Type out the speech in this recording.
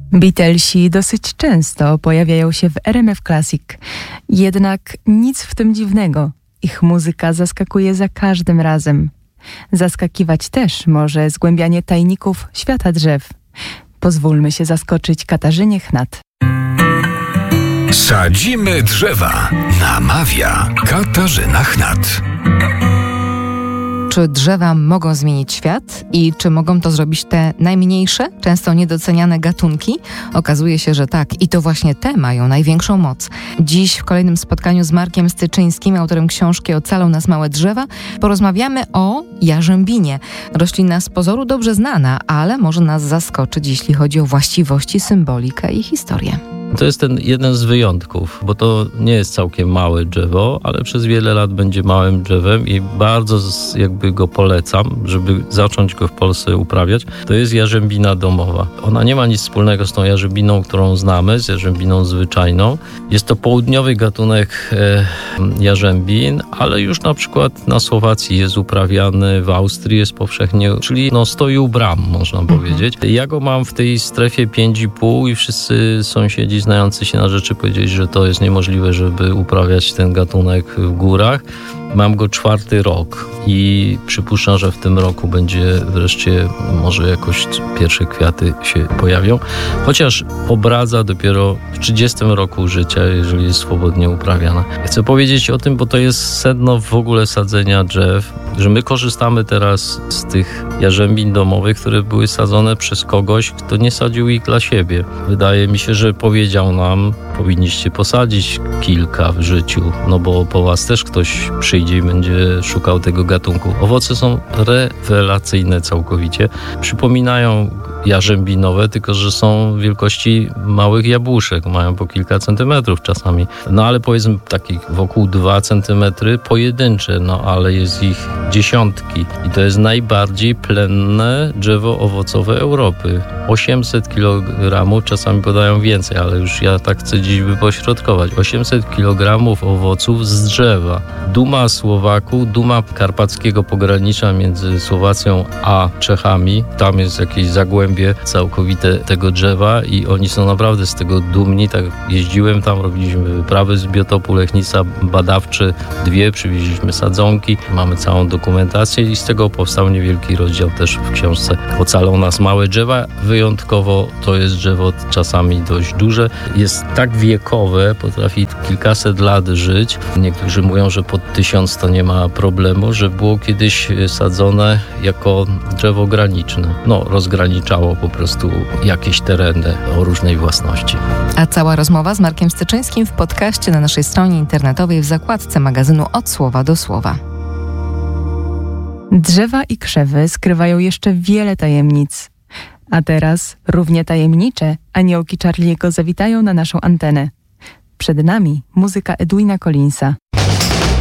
Beatlesi dosyć często pojawiają się w RMF Classic. Jednak nic w tym dziwnego. Ich muzyka zaskakuje za każdym razem. Zaskakiwać też może zgłębianie tajników świata drzew. Pozwólmy się zaskoczyć Katarzynie Chnat. Sadzimy drzewa. Namawia Katarzyna Chnat. Czy drzewa mogą zmienić świat i czy mogą to zrobić te najmniejsze, często niedoceniane gatunki? Okazuje się, że tak i to właśnie te mają największą moc. Dziś w kolejnym spotkaniu z Markiem Styczyńskim, autorem książki Ocalą nas małe drzewa, porozmawiamy o jarzębinie. Roślina z pozoru dobrze znana, ale może nas zaskoczyć, jeśli chodzi o właściwości, symbolikę i historię. To jest ten jeden z wyjątków, bo to nie jest całkiem małe drzewo, ale przez wiele lat będzie małym drzewem i bardzo jakby go polecam, żeby zacząć go w Polsce uprawiać. To jest jarzębina domowa. Ona nie ma nic wspólnego z tą jarzębiną, którą znamy, z jarzębiną zwyczajną. Jest to południowy gatunek jarzębin, ale już na przykład na Słowacji jest uprawiany, w Austrii jest powszechnie, czyli stoi u bram, można powiedzieć. Ja go mam w tej strefie 5,5 i wszyscy sąsiedzi znający się na rzeczy powiedzieli, że to jest niemożliwe, żeby uprawiać ten gatunek w górach. Mam go 4. rok i przypuszczam, że w tym roku będzie wreszcie może jakoś pierwsze kwiaty się pojawią. Chociaż obradza dopiero w 30 roku życia, jeżeli jest swobodnie uprawiana. Chcę powiedzieć o tym, bo to jest sedno w ogóle sadzenia drzew, że my korzystamy teraz z tych jarzębin domowych, które były sadzone przez kogoś, kto nie sadził ich dla siebie. Wydaje mi się, że powiedział nam, powinniście posadzić kilka w życiu, no bo po was też ktoś przyjdzie i będzie szukał tego gatunku. Owoce są rewelacyjne całkowicie. Przypominają jarzębinowe, tylko że są wielkości małych jabłuszek. Mają po kilka centymetrów czasami. No ale powiedzmy takich wokół 2 centymetry pojedyncze, no ale jest ich dziesiątki. I to jest najbardziej plenne drzewo owocowe Europy. 800 kg, czasami podają więcej, ale już ja tak chcę dziś wypośrodkować. 800 kg owoców z drzewa. Duma Słowaków, duma karpackiego pogranicza między Słowacją a Czechami. Tam jest jakieś zagłębie całkowite tego drzewa i oni są naprawdę z tego dumni. Tak jeździłem tam, robiliśmy wyprawy z biotopu Lechnica badawcze, 2, przywieźliśmy sadzonki, mamy całą dokumentację i z tego powstał niewielki rozdział też w książce Ocalą nas małe drzewa. Wyjątkowo to jest drzewo czasami dość duże. Jest tak wiekowe, potrafi kilkaset lat żyć. Niektórzy mówią, że pod 1000 to nie ma problemu, że było kiedyś sadzone jako drzewo graniczne. No, rozgraniczało po prostu jakieś tereny o różnej własności. A cała rozmowa z Markiem Styczyńskim w podcaście na naszej stronie internetowej w zakładce magazynu Od słowa do słowa. Drzewa i krzewy skrywają jeszcze wiele tajemnic. A teraz równie tajemnicze aniołki Charliego zawitają na naszą antenę. Przed nami muzyka Edwina Collinsa.